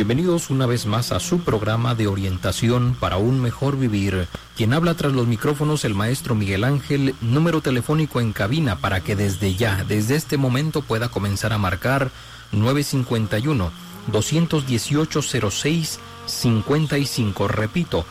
Bienvenidos una vez más a su programa de orientación para un mejor vivir. Quien habla tras los micrófonos, el maestro Miguel Ángel. Número telefónico en cabina para que desde este momento pueda comenzar a marcar 951-218-0655. Repito,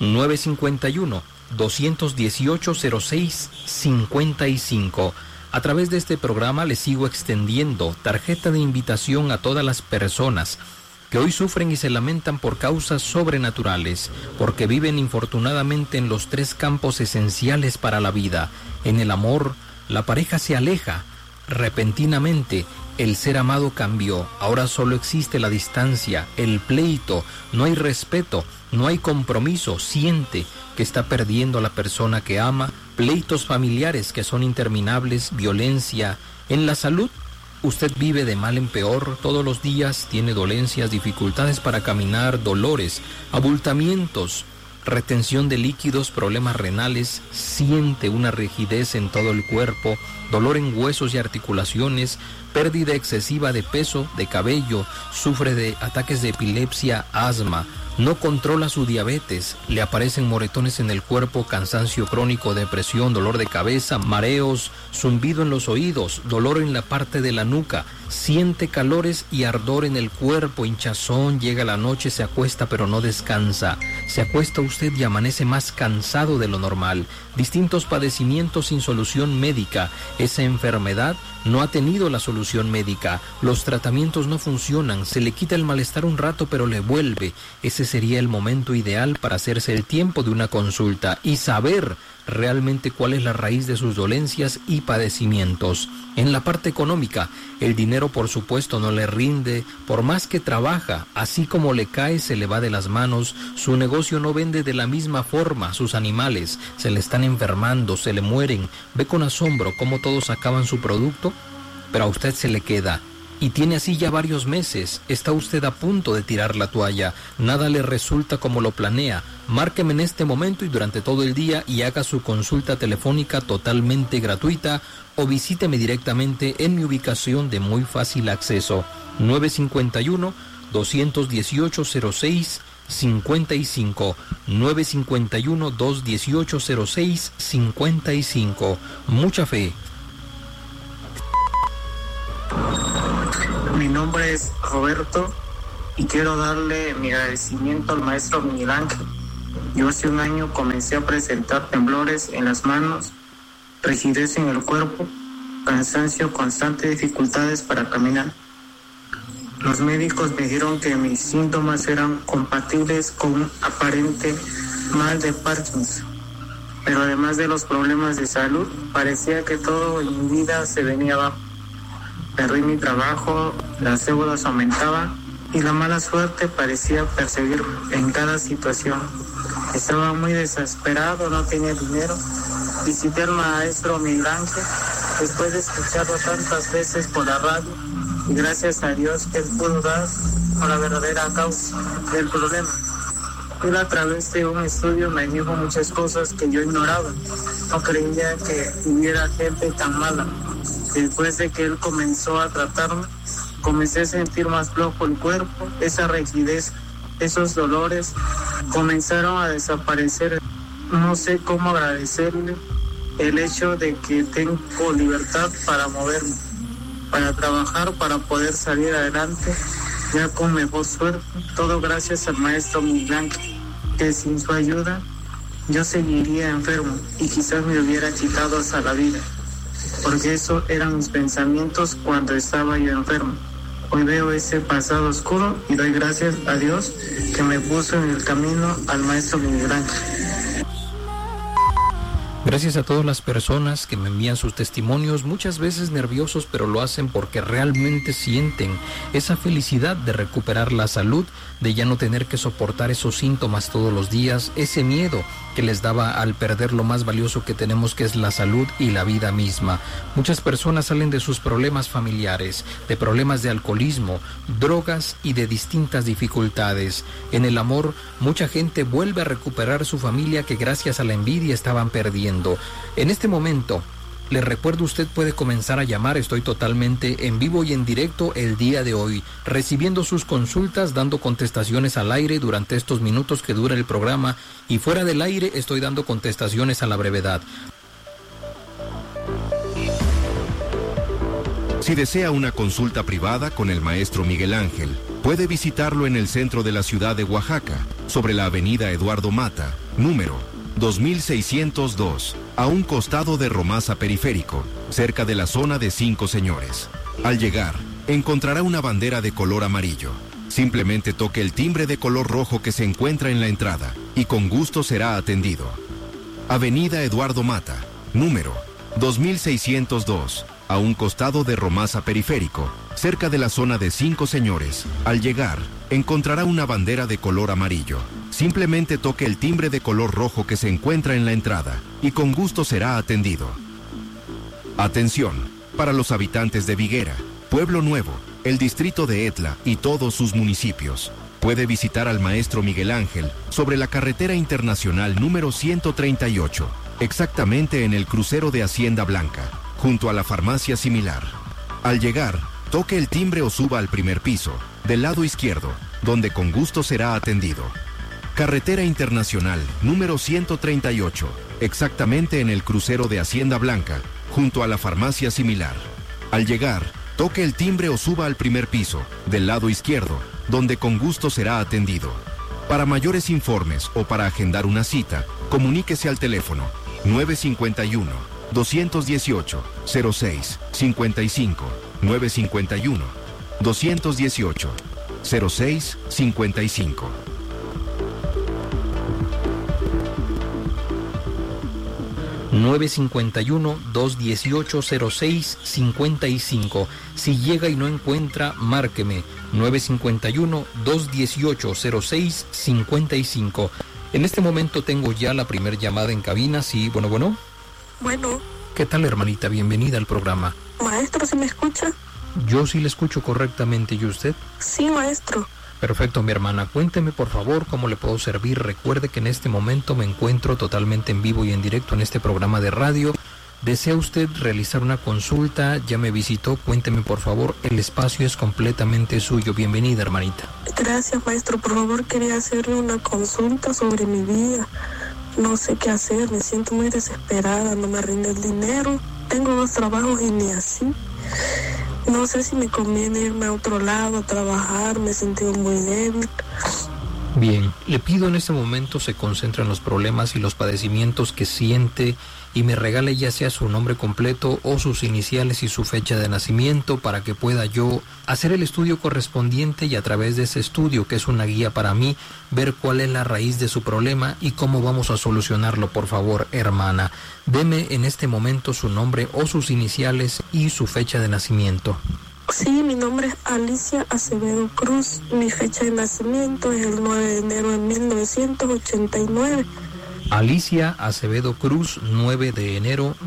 951-218-0655. A través de este programa les sigo extendiendo tarjeta de invitación a todas las personas que hoy sufren y se lamentan por causas sobrenaturales, porque viven infortunadamente en los tres campos esenciales para la vida. En el amor, la pareja se aleja. Repentinamente, el ser amado cambió. Ahora solo existe la distancia, el pleito, no hay respeto, no hay compromiso. Siente que está perdiendo a la persona que ama, pleitos familiares que son interminables, violencia. En la salud, usted vive de mal en peor, todos los días tiene dolencias, dificultades para caminar, dolores, abultamientos, retención de líquidos, problemas renales, siente una rigidez en todo el cuerpo, dolor en huesos y articulaciones, pérdida excesiva de peso, de cabello, sufre de ataques de epilepsia, asma, no controla su diabetes, le aparecen moretones en el cuerpo, cansancio crónico, depresión, dolor de cabeza, mareos, zumbido en los oídos, dolor en la parte de la nuca, siente calores y ardor en el cuerpo, hinchazón, llega la noche, se acuesta pero no descansa, se acuesta usted y amanece más cansado de lo normal, distintos padecimientos sin solución médica, esa enfermedad no ha tenido la solución médica, los tratamientos no funcionan, se le quita el malestar un rato pero le vuelve. Ese sería el momento ideal para hacerse el tiempo de una consulta y saber realmente cuál es la raíz de sus dolencias y padecimientos. En la parte económica, el dinero por supuesto no le rinde, por más que trabaja, así como le cae se le va de las manos, su negocio no vende de la misma forma, sus animales se le están enfermando, se le mueren, ve con asombro cómo todos acaban su producto, pero a usted se le queda. Y tiene así ya varios meses, está usted a punto de tirar la toalla, nada le resulta como lo planea. Márqueme en este momento y durante todo el día y haga su consulta telefónica totalmente gratuita o visíteme directamente en mi ubicación de muy fácil acceso, 951-218-0655, 951-218-0655. Mucha fe. Mi nombre es Roberto y quiero darle mi agradecimiento al maestro Miguel Ángel. Yo hace un año comencé a presentar temblores en las manos, rigidez en el cuerpo, cansancio constante, dificultades para caminar. Los médicos me dijeron que mis síntomas eran compatibles con un aparente mal de Parkinson. Pero además de los problemas de salud, parecía que todo en mi vida se venía abajo. Perdí mi trabajo, las deudas aumentaban y la mala suerte parecía perseguirme en cada situación. Estaba muy desesperado, no tenía dinero. Visité al maestro Miguel Ángel después de escucharlo tantas veces por la radio y gracias a Dios que él pudo dar a la verdadera causa del problema. Él a través de un estudio me dijo muchas cosas que yo ignoraba. No creía que hubiera gente tan mala. Después de que él comenzó a tratarme, comencé a sentir más flojo el cuerpo, esa rigidez, esos dolores comenzaron a desaparecer. No sé cómo agradecerle el hecho de que tengo libertad para moverme, para trabajar, para poder salir adelante, ya con mejor suerte. Todo gracias al maestro Miguel Ángel, que sin su ayuda yo seguiría enfermo y quizás me hubiera quitado hasta la vida, porque esos eran mis pensamientos cuando estaba yo enfermo. Hoy veo ese pasado oscuro y doy gracias a Dios que me puso en el camino al maestro Miguel Ángel. Gracias a todas las personas que me envían sus testimonios, muchas veces nerviosos, pero lo hacen porque realmente sienten esa felicidad de recuperar la salud, de ya no tener que soportar esos síntomas todos los días, ese miedo que les daba al perder lo más valioso que tenemos, que es la salud y la vida misma. Muchas personas salen de sus problemas familiares, de problemas de alcoholismo, drogas y de distintas dificultades. En el amor, mucha gente vuelve a recuperar su familia que gracias a la envidia estaban perdiendo. En este momento, Les recuerdo, usted puede comenzar a llamar, estoy totalmente en vivo y en directo el día de hoy, recibiendo sus consultas, dando contestaciones al aire durante estos minutos que dura el programa, y fuera del aire estoy dando contestaciones a la brevedad. Si desea una consulta privada con el maestro Miguel Ángel, puede visitarlo en el centro de la ciudad de Oaxaca, sobre la avenida Eduardo Mata, número 2602, a un costado de Romasa Periférico, cerca de la zona de Cinco Señores. Al llegar, encontrará una bandera de color amarillo. Simplemente toque el timbre de color rojo que se encuentra en la entrada y con gusto será atendido. Avenida Eduardo Mata, número 2602, a un costado de Romasa Periférico, cerca de la zona de Cinco Señores. Al llegar, encontrará una bandera de color amarillo. Simplemente toque el timbre de color rojo que se encuentra en la entrada y con gusto será atendido. Atención, para los habitantes de Viguera, Pueblo Nuevo, el distrito de Etla y todos sus municipios. Puede visitar al maestro Miguel Ángel sobre la carretera internacional número 138, exactamente en el crucero de Hacienda Blanca, junto a la farmacia Similar. Al llegar, toque el timbre o suba al primer piso, del lado izquierdo, donde con gusto será atendido. Carretera Internacional número 138, exactamente en el crucero de Hacienda Blanca, junto a la farmacia Similar. Al llegar, toque el timbre o suba al primer piso, del lado izquierdo, donde con gusto será atendido. Para mayores informes o para agendar una cita, comuníquese al teléfono 951-218-0655, 951-218-0655. 951-218-0655. Si llega y no encuentra, márqueme 951-218-0655. En este momento tengo ya la primer llamada en cabina. Sí, bueno. Bueno. ¿Qué tal, hermanita? Bienvenida al programa. Maestro, ¿se me escucha? Yo sí le escucho correctamente. ¿Y usted? Sí, maestro. Perfecto, mi hermana. Cuénteme, por favor, cómo le puedo servir. Recuerde que en este momento me encuentro totalmente en vivo y en directo en este programa de radio. ¿Desea usted realizar una consulta? Ya me visitó. Cuénteme, por favor. El espacio es completamente suyo. Bienvenida, hermanita. Gracias, maestro. Por favor, quería hacerle una consulta sobre mi vida. No sé qué hacer. Me siento muy desesperada. No me rinde el dinero. Tengo 2 trabajos y ni así. No sé si me conviene irme a otro lado a trabajar, me he sentido muy débil. Bien, le pido en este momento se concentre en los problemas y los padecimientos que siente y me regale ya sea su nombre completo o sus iniciales y su fecha de nacimiento para que pueda yo hacer el estudio correspondiente y a través de ese estudio, que es una guía para mí, ver cuál es la raíz de su problema y cómo vamos a solucionarlo. Por favor, hermana, deme en este momento su nombre o sus iniciales y su fecha de nacimiento. Sí, mi nombre es Alicia Acevedo Cruz. Mi fecha de nacimiento es el 9 de enero de 1989. Alicia Acevedo Cruz, 9 de enero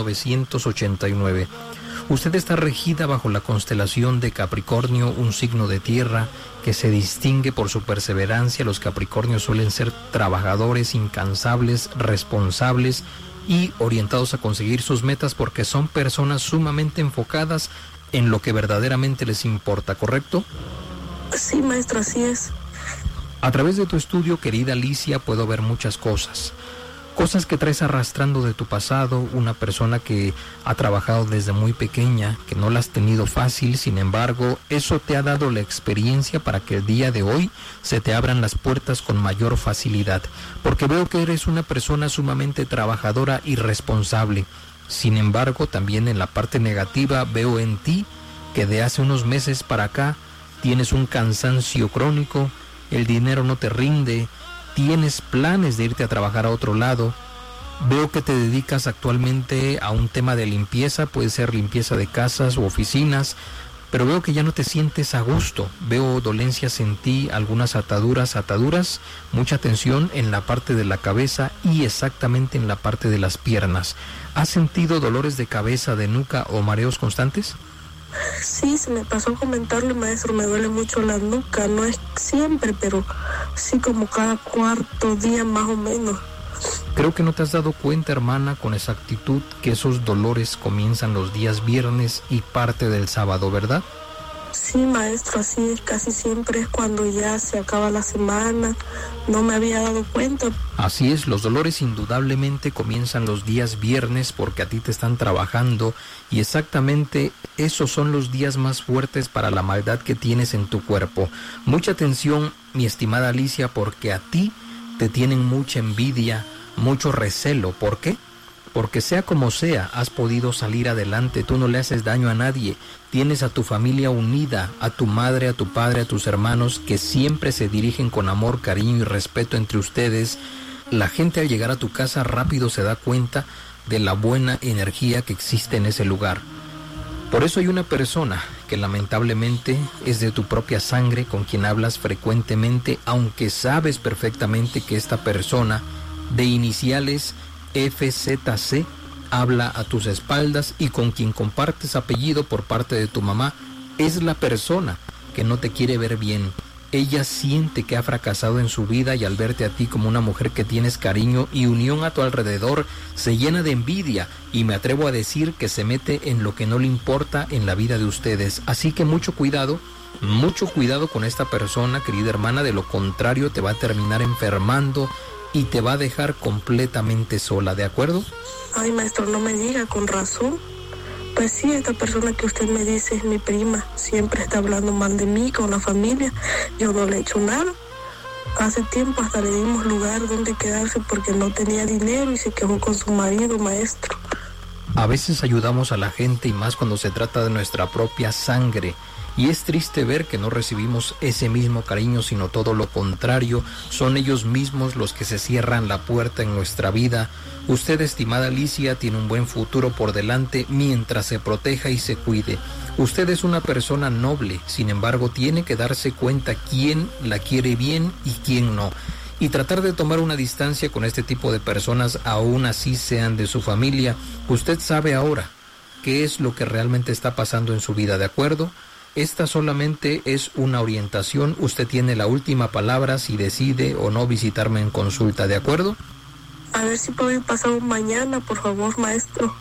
1989. Usted está regida bajo la constelación de Capricornio, un signo de tierra que se distingue por su perseverancia. Los Capricornios suelen ser trabajadores, incansables, responsables y orientados a conseguir sus metas porque son personas sumamente enfocadas en lo que verdaderamente les importa, ¿correcto? Sí, maestro, así es. A través de tu estudio, querida Alicia, puedo ver muchas cosas. Cosas que traes arrastrando de tu pasado, una persona que ha trabajado desde muy pequeña, que no la has tenido fácil, sin embargo, eso te ha dado la experiencia para que el día de hoy se te abran las puertas con mayor facilidad, porque veo que eres una persona sumamente trabajadora y responsable. Sin embargo, también en la parte negativa veo en ti que de hace unos meses para acá tienes un cansancio crónico, el dinero no te rinde, tienes planes de irte a trabajar a otro lado. Veo que te dedicas actualmente a un tema de limpieza, puede ser limpieza de casas u oficinas, pero veo que ya no te sientes a gusto. Veo dolencias en ti, algunas ataduras, mucha tensión en la parte de la cabeza y exactamente en la parte de las piernas. ¿Has sentido dolores de cabeza, de nuca o mareos constantes? Sí, se me pasó a comentarle, maestro, me duele mucho la nuca, no es siempre, pero sí como cada cuarto día más o menos. Creo que no te has dado cuenta, hermana, con exactitud que esos dolores comienzan los días viernes y parte del sábado, ¿verdad? Sí, maestro, así es, casi siempre es cuando ya se acaba la semana. No me había dado cuenta. Así es, los dolores indudablemente comienzan los días viernes porque a ti te están trabajando y exactamente esos son los días más fuertes para la maldad que tienes en tu cuerpo. Mucha atención, mi estimada Alicia, porque a ti te tienen mucha envidia, mucho recelo. ¿Por qué? Porque sea como sea, has podido salir adelante, tú no le haces daño a nadie, tienes a tu familia unida, a tu madre, a tu padre, a tus hermanos, que siempre se dirigen con amor, cariño y respeto entre ustedes. La gente al llegar a tu casa rápido se da cuenta de la buena energía que existe en ese lugar. Por eso hay una persona que lamentablemente es de tu propia sangre, con quien hablas frecuentemente, aunque sabes perfectamente que esta persona de iniciales FZC habla a tus espaldas y con quien compartes apellido por parte de tu mamá, es la persona que no te quiere ver bien. Ella siente que ha fracasado en su vida y al verte a ti como una mujer que tienes cariño y unión a tu alrededor, se llena de envidia y me atrevo a decir que se mete en lo que no le importa en la vida de ustedes. Así que mucho cuidado con esta persona, querida hermana, de lo contrario te va a terminar enfermando y te va a dejar completamente sola, ¿de acuerdo? Ay, maestro, no me diga, con razón. Pues sí, esta persona que usted me dice es mi prima. Siempre está hablando mal de mí con la familia. Yo no le he hecho nada. Hace tiempo hasta le dimos lugar donde quedarse porque no tenía dinero y se quejó con su marido, maestro. A veces ayudamos a la gente y más cuando se trata de nuestra propia sangre. Y es triste ver que no recibimos ese mismo cariño, sino todo lo contrario. Son ellos mismos los que se cierran la puerta en nuestra vida. Usted, estimada Alicia, tiene un buen futuro por delante mientras se proteja y se cuide. Usted es una persona noble, sin embargo, tiene que darse cuenta quién la quiere bien y quién no. Y tratar de tomar una distancia con este tipo de personas, aún así sean de su familia. Usted sabe ahora qué es lo que realmente está pasando en su vida, ¿de acuerdo? Esta solamente es una orientación. Usted tiene la última palabra si decide o no visitarme en consulta, ¿de acuerdo? A ver si puedo ir pasado mañana, por favor, maestro.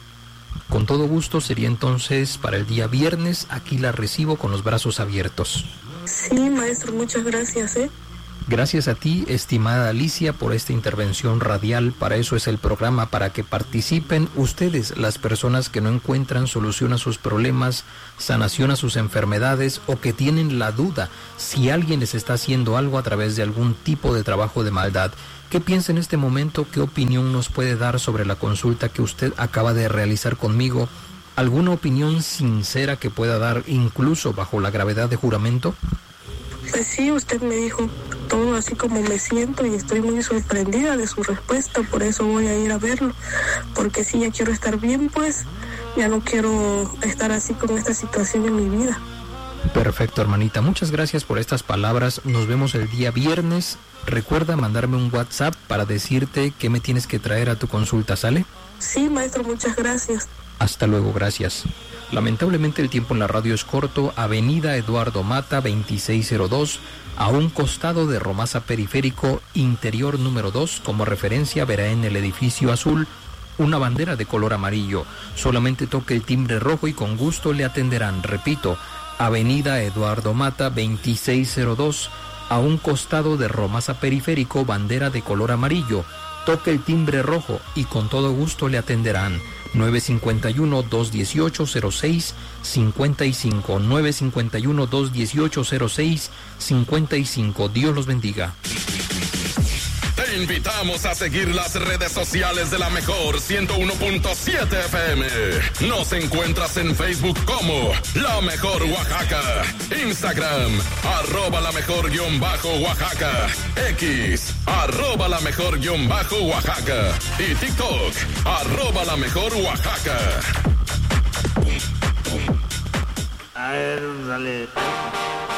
Con todo gusto, sería entonces para el día viernes. Aquí la recibo con los brazos abiertos. Sí, maestro, muchas gracias, Gracias a ti, estimada Alicia, por esta intervención radial. Para eso es el programa, para que participen ustedes, las personas que no encuentran solución a sus problemas, sanación a sus enfermedades o que tienen la duda si alguien les está haciendo algo a través de algún tipo de trabajo de maldad. ¿Qué piensa en este momento? ¿Qué opinión nos puede dar sobre la consulta que usted acaba de realizar conmigo? ¿Alguna opinión sincera que pueda dar incluso bajo la gravedad de juramento? Pues sí, usted me dijo todo así como me siento y estoy muy sorprendida de su respuesta, por eso voy a ir a verlo, porque si ya quiero estar bien, pues ya no quiero estar así con esta situación en mi vida. Perfecto, hermanita, muchas gracias por estas palabras. Nos vemos el día viernes. Recuerda mandarme un WhatsApp para decirte qué me tienes que traer a tu consulta, ¿sale? Sí, maestro, muchas gracias. Hasta luego, gracias. Lamentablemente el tiempo en la radio es corto. Avenida Eduardo Mata, 2602, a un costado de Romasa Periférico, interior número 2. Como referencia verá en el edificio azul una bandera de color amarillo. Solamente toque el timbre rojo y con gusto le atenderán. Repito, Avenida Eduardo Mata, 2602, a un costado de Romasa Periférico, bandera de color amarillo. Toque el timbre rojo y con todo gusto le atenderán. 951-218-0655. 951-218-0655. Dios los bendiga. Te invitamos a seguir las redes sociales de la mejor 101.7 FM. Nos encuentras en Facebook como La Mejor Oaxaca, Instagram, @lamejor_Oaxaca, X, @lamejor_Oaxaca y TikTok, @lamejor_Oaxaca. A ver, dale.